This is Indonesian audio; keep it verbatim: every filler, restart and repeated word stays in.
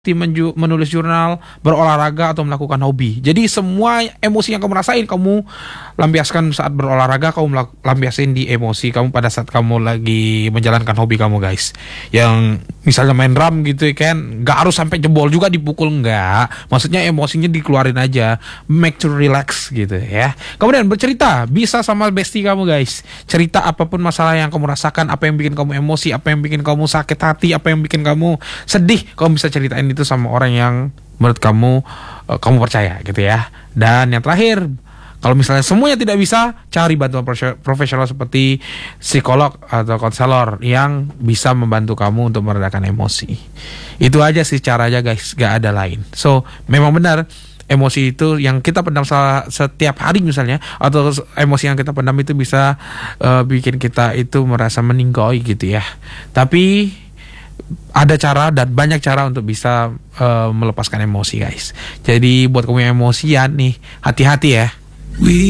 menju- menulis jurnal, berolahraga atau melakukan hobi. Jadi semua emosi yang kamu rasain kamu lampiaskan saat berolahraga, kamu melak- lampiasin di emosi kamu pada saat kamu lagi menjalankan hobi kamu, guys. Yang misalnya main drum gitu kan, nggak harus sampai jebol juga dipukul, nggak. Maksudnya emosinya dikeluarin aja, make to relax gitu ya. Kemudian bercerita, bisa sama bestie kamu, guys. Cerita apapun masalah yang kamu rasakan, apa yang bikin kamu emosi, apa yang bikin kamu sakit hati, apa yang bikin kamu sedih, kamu bisa ceritain itu sama orang yang menurut kamu uh, kamu percaya gitu ya. Dan yang terakhir, kalau misalnya semuanya tidak bisa, cari bantuan profe- profesional seperti psikolog atau konselor yang bisa membantu kamu untuk meredakan emosi. Itu aja sih caranya, guys, gak ada lain. So memang benar, emosi itu yang kita pendam salah, setiap hari misalnya, atau emosi yang kita pendam itu bisa uh, bikin kita itu merasa meninggoy gitu ya. Tapi ada cara dan banyak cara untuk bisa uh, melepaskan emosi, guys. Jadi buat kamu yang emosian nih, hati-hati ya. We